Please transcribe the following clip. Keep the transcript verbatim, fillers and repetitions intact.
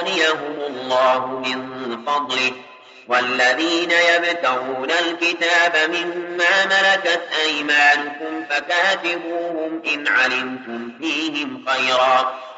يغنيهم الله من فضله والذين يبتغون الكتاب مما ملكت أيمانكم فكاتبوهم إن علمتم فيهم خيرا